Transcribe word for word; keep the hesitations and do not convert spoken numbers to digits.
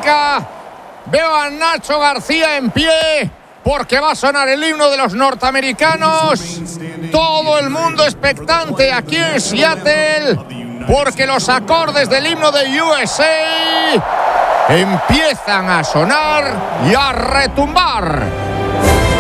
América. Veo a Nacho García en pie porque va a sonar el himno de los norteamericanos. Todo el mundo expectante aquí en Seattle porque los acordes del himno de U S A empiezan a sonar y a retumbar.